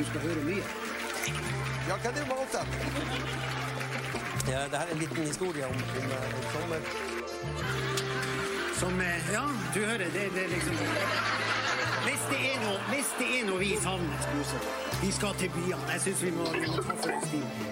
du skal høre mye. Ja, hva det valgt da? Ja, det her en liten historie om sommer. Som, ja, du hører, det liksom... Hvis det er noe vi savner, vi skal til byene. Jeg synes vi må ta for en stil.